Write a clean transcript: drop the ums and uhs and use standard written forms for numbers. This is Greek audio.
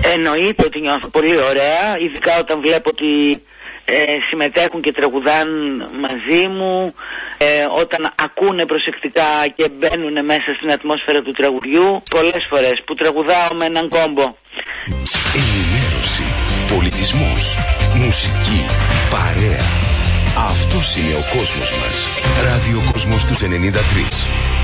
Εννοείται ότι νιώθω πολύ ωραία, ειδικά όταν βλέπω ότι συμμετέχουν και τραγουδάν μαζί μου, όταν ακούνε προσεκτικά και μπαίνουν μέσα στην ατμόσφαιρα του τραγουδιού. Πολλές φορές που τραγουδάω με έναν κόμπο. Ενημέρωση, πολιτισμός, μουσική, παρέα. Αυτός είναι ο κόσμος μας. Ραδιοκόσμος του 93.